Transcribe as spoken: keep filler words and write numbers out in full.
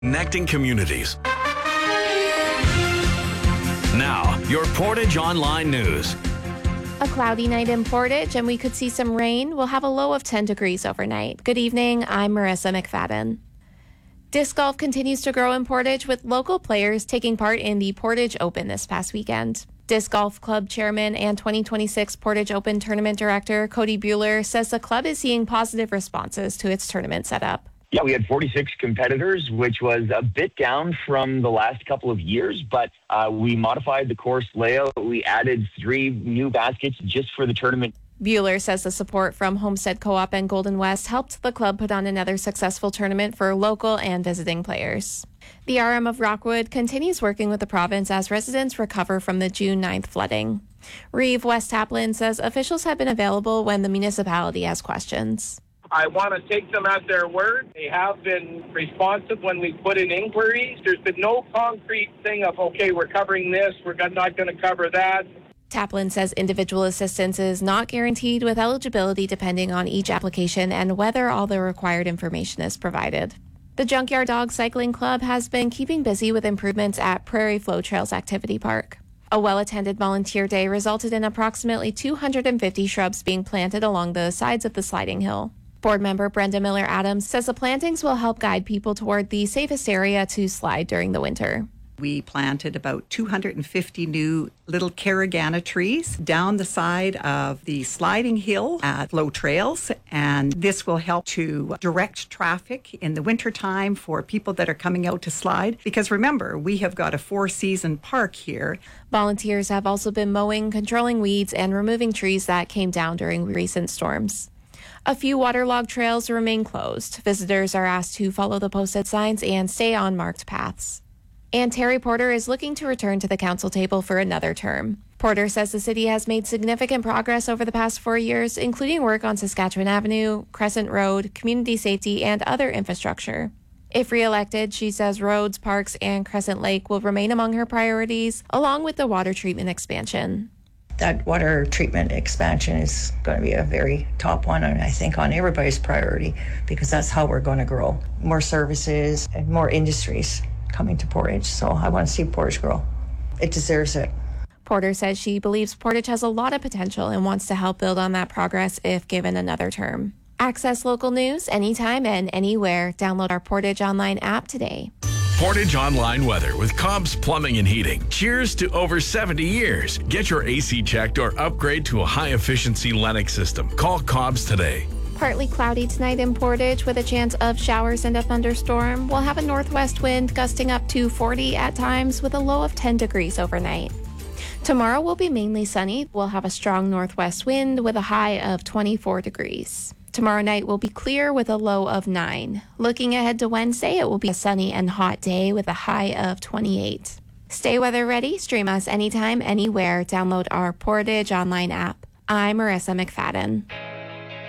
Connecting communities. Now, your Portage Online News. A cloudy night in Portage, and we could see some rain. We'll have a low of ten degrees overnight. Good evening, I'm Marissa McFadden. Disc golf continues to grow in Portage, with local players taking part in the Portage Open this past weekend. Disc Golf Club Chairman and twenty twenty-six Portage Open Tournament Director Cody Bueller says the club is seeing positive responses to its tournament setup. Yeah, we had forty-six competitors, which was a bit down from the last couple of years, but uh, we modified the course layout. We added three new baskets just for the tournament. Bueller says the support from Homestead Co-op and Golden West helped the club put on another successful tournament for local and visiting players. The R M of Rockwood continues working with the province as residents recover from the June ninth flooding. Reeve West Taplin says officials have been available when the municipality has questions. I want to take them at their word. They have been responsive when we put in inquiries. There's been no concrete thing of, okay, we're covering this, we're not going to cover that. Taplin says individual assistance is not guaranteed, with eligibility depending on each application and whether all the required information is provided. The Junkyard Dog Cycling Club has been keeping busy with improvements at Prairie Flow Trails Activity Park. A well-attended volunteer day resulted in approximately two hundred fifty shrubs being planted along the sides of the sliding hill. Board member Brenda Miller Adams says the plantings will help guide people toward the safest area to slide during the winter. We planted about two hundred fifty new little caragana trees down the side of the sliding hill at Flow Trails, and this will help to direct traffic in the wintertime for people that are coming out to slide, because remember, we have got a four-season park here. Volunteers have also been mowing, controlling weeds, and removing trees that came down during recent storms. A few waterlogged trails remain closed. Visitors are asked to follow the posted signs and stay on marked paths. And Terry Porter is looking to return to the council table for another term. Porter says the city has made significant progress over the past four years, including work on Saskatchewan Avenue, Crescent Road, community safety, and other infrastructure. If re-elected, she says roads, parks, and Crescent Lake will remain among her priorities, along with the water treatment expansion. That water treatment expansion is going to be a very top one, and I think on everybody's priority, because that's how we're going to grow. More services and more industries coming to Portage. So I want to see Portage grow. It deserves it. Porter says she believes Portage has a lot of potential and wants to help build on that progress if given another term. Access local news anytime and anywhere. Download our Portage Online app today. Portage Online Weather with Cobb's Plumbing and Heating. Cheers to over seventy years. Get your A C checked or upgrade to a high-efficiency Lennox system. Call Cobb's today. Partly cloudy tonight in Portage with a chance of showers and a thunderstorm. We'll have a northwest wind gusting up to forty at times with a low of ten degrees overnight. Tomorrow will be mainly sunny. We'll have a strong northwest wind with a high of twenty-four degrees. Tomorrow night will be clear with a low of nine. Looking ahead to Wednesday, it will be a sunny and hot day with a high of twenty-eight. Stay weather ready. Stream us anytime, anywhere. Download our Portage Online app. I'm Marissa McFadden.